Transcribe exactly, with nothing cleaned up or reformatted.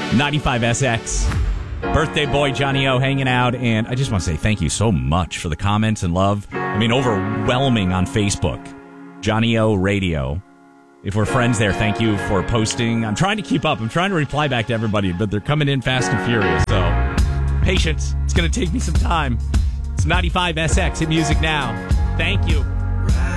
ninety-five S X. Birthday boy Johnny O hanging out, and I just want to say thank you so much for the comments and love. I mean, overwhelming on Facebook. Johnny O Radio. If we're friends there, thank you for posting. I'm trying to keep up. I'm trying to reply back to everybody, but they're coming in fast and furious. So, patience. It's going to take me some time. It's ninety-five S X. Hit music now. Thank you.